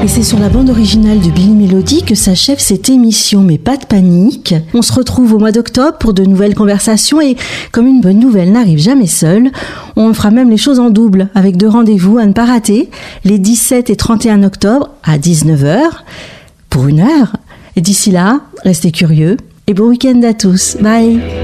Et c'est sur la bande originale de Billy Melody que s'achève cette émission, mais pas de panique. On se retrouve au mois d'octobre pour de nouvelles conversations et comme une bonne nouvelle n'arrive jamais seule, on fera même les choses en double avec 2 rendez-vous à ne pas rater, les 17 et 31 octobre à 19h pour 1 heure. Et d'ici là, restez curieux et bon week-end à tous. Bye.